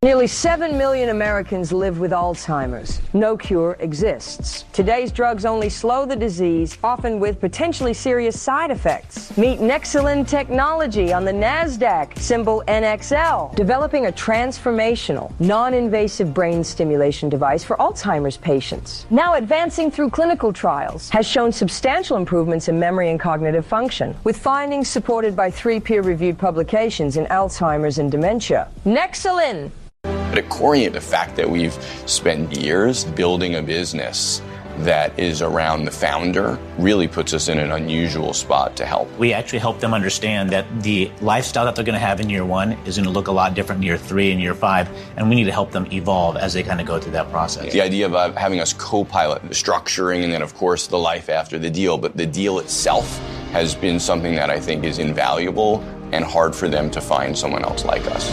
Nearly 7 million Americans live with Alzheimer's. No cure exists. Today's drugs only slow the disease, often with potentially serious side effects. Meet Nexalin Technology on the NASDAQ, symbol NXL, developing a transformational, non-invasive brain stimulation device for Alzheimer's patients. Now advancing through clinical trials, has shown substantial improvements in memory and cognitive function, with findings supported by 3 peer-reviewed publications in Alzheimer's and dementia. Nexalin! At Corient, the fact that we've spent years building a business that is around the founder really puts us in an unusual spot to help. We actually help them understand that the lifestyle that they're going to have in year 1 is going to look a lot different in year 3 and year 5, and we need to help them evolve as they kind of go through that process. The idea of having us co-pilot the structuring and then, of course, the life after the deal, but the deal itself has been something that I think is invaluable and hard for them to find someone else like us.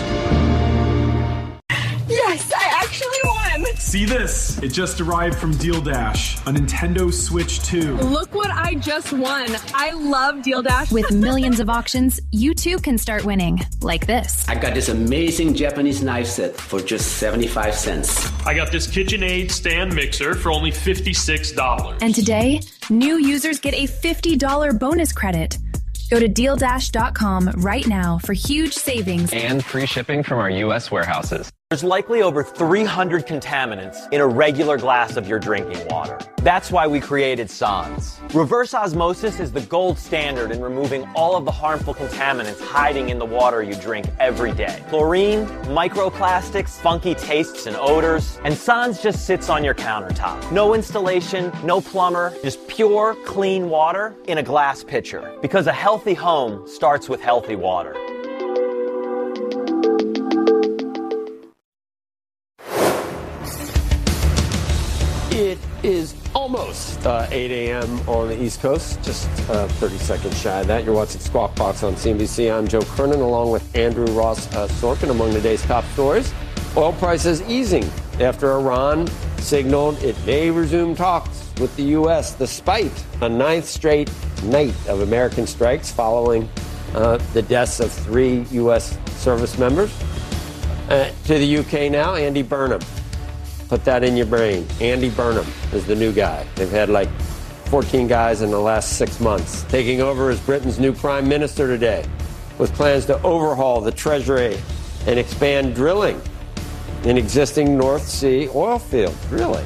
Yes, I actually won! See this? It just arrived from Deal Dash, a Nintendo Switch 2. Look what I just won. I love Deal Dash. With millions of auctions, you too can start winning, like this. I got this amazing Japanese knife set for just 75 cents. I got this KitchenAid stand mixer for only $56. And today, new users get a $50 bonus credit. Go to DealDash.com right now for huge savings and free shipping from our U.S. warehouses. There's likely over 300 contaminants in a regular glass of your drinking water. That's why we created Sans. Reverse osmosis is the gold standard in removing all of the harmful contaminants hiding in the water you drink every day. Chlorine, microplastics, funky tastes and odors, and Sans just sits on your countertop. No installation, no plumber, just pure, clean water in a glass pitcher. Because a healthy home starts with healthy water. It is almost 8 a.m. on the East Coast, just 30 seconds shy of that. You're watching Squawk Box on CNBC. I'm Joe Kernan, along with Andrew Ross Sorkin. Among today's top stories, oil prices easing after Iran signaled it may resume talks with the U.S. despite a 9th straight night of American strikes following the deaths of 3 U.S. service members. To the U.K. now, Andy Burnham. Put that in your brain. Andy Burnham is the new guy. They've had like 14 guys in the last 6 months. Taking over as Britain's new prime minister today, with plans to overhaul the Treasury and expand drilling in existing North Sea oil fields. Really?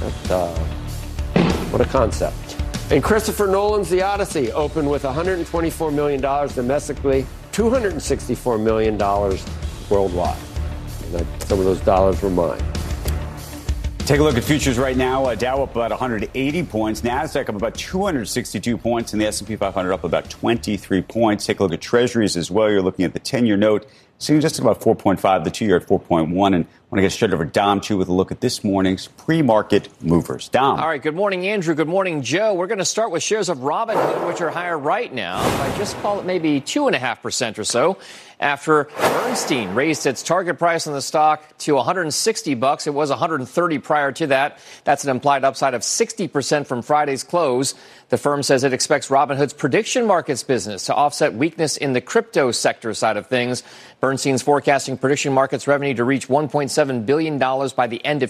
What a concept. And Christopher Nolan's The Odyssey opened with $124 million domestically, $264 million worldwide. And some of those dollars were mine. Take a look at futures right now. Dow up about 180 points. NASDAQ up about 262 points. And the S&P 500 up about 23 points. Take a look at treasuries as well. You're looking at the 10-year note sitting just at about 4.5, the 2-year at 4.1. And I want to get straight over to Dom, too, with a look at this morning's pre-market movers. Dom. All right. Good morning, Andrew. Good morning, Joe. We're going to start with shares of Robinhood, which are higher right now by just call it maybe 2.5% or so. After Bernstein raised its target price on the stock to $160. It was $130 prior to that. That's an implied upside of 60% from Friday's close. The firm says it expects Robinhood's prediction markets business to offset weakness in the crypto sector side of things. Bernstein's forecasting prediction markets revenue to reach $1.7 billion by the end of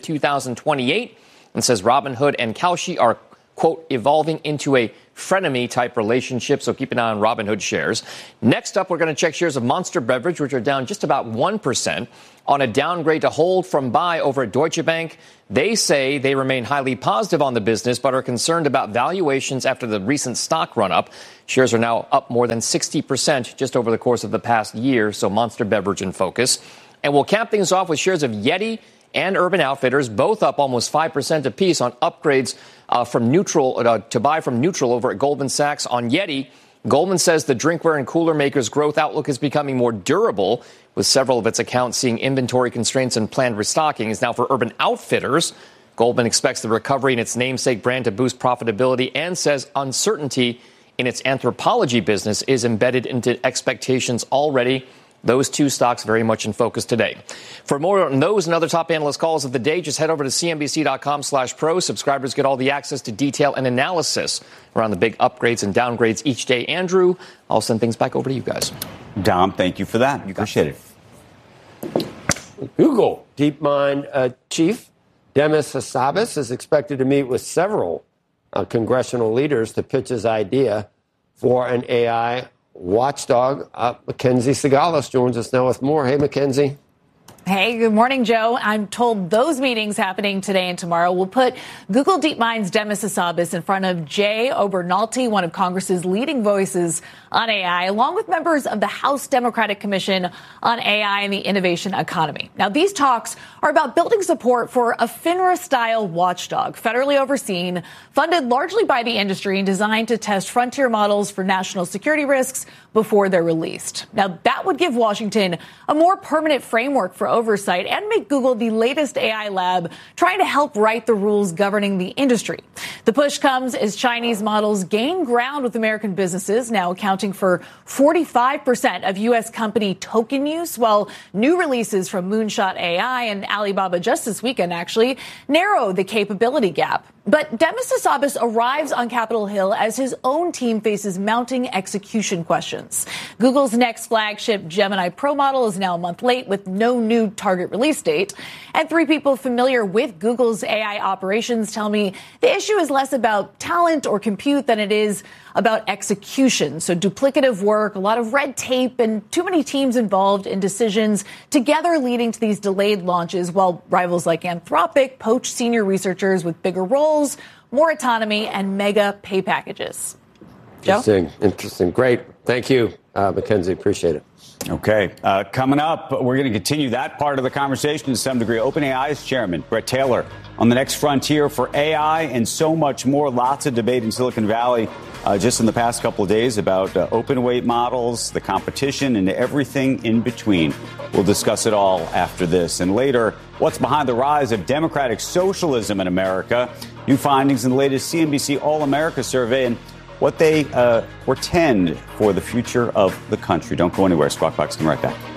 2028 and says Robinhood and Kalshi are, quote, evolving into a frenemy-type relationship, so keep an eye on Robinhood shares. Next up, we're going to check shares of Monster Beverage, which are down just about 1% on a downgrade to hold from buy over at Deutsche Bank. They say they remain highly positive on the business, but are concerned about valuations after the recent stock run-up. Shares are now up more than 60% just over the course of the past year, so Monster Beverage in focus. And we'll cap things off with shares of Yeti and Urban Outfitters, both up almost 5% apiece on upgrades from neutral to buy from neutral over at Goldman Sachs on Yeti. Goldman says the drinkware and cooler makers' growth outlook is becoming more durable, with several of its accounts seeing inventory constraints and planned restocking. Is now for Urban Outfitters. Goldman expects the recovery in its namesake brand to boost profitability and says uncertainty in its anthropology business is embedded into expectations already. Those two stocks very much in focus today. For more on those and other top analyst calls of the day, just head over to cnbc.com/pro. Subscribers get all the access to detail and analysis around the big upgrades and downgrades each day. Andrew, I'll send things back over to you guys. Dom, thank you for that. You appreciate it. Google DeepMind chief Demis Hassabis is expected to meet with several congressional leaders to pitch his idea for an AI watchdog. Mackenzie Sigalis joins us now with more. Hey, Mackenzie. Hey, good morning, Joe. I'm told those meetings happening today and tomorrow will put Google DeepMind's Demis Hassabis in front of Jay Obernolte, one of Congress's leading voices on AI, along with members of the House Democratic Commission on AI and the Innovation Economy. Now, these talks are about building support for a FINRA-style watchdog, federally overseen, funded largely by the industry and designed to test frontier models for national security risks before they're released. Now, that would give Washington a more permanent framework for oversight and make Google the latest AI lab trying to help write the rules governing the industry. The push comes as Chinese models gain ground with American businesses, now accounting for 45% of U.S. company token use, while new releases from Moonshot AI and Alibaba just this weekend actually narrow the capability gap. But Demis Hassabis arrives on Capitol Hill as his own team faces mounting execution questions. Google's next flagship Gemini Pro model is now a month late with no new target release date. And three people familiar with Google's AI operations tell me the issue is less about talent or compute than it is about execution. So duplicative work, a lot of red tape, and too many teams involved in decisions together leading to these delayed launches, while rivals like Anthropic poach senior researchers with bigger roles, more autonomy, and mega pay packages. Joe? Interesting. Great. Thank you, Mackenzie. Appreciate it. Okay. Coming up, we're going to continue that part of the conversation to some degree. OpenAI's chairman, Bret Taylor, on the next frontier for AI and so much more. Lots of debate in Silicon Valley just in the past couple of days about open weight models, the competition, and everything in between. We'll discuss it all after this. And later, what's behind the rise of democratic socialism in America? New findings in the latest CNBC All-America survey and what they portend for the future of the country. Don't go anywhere. Squawk Box coming right back.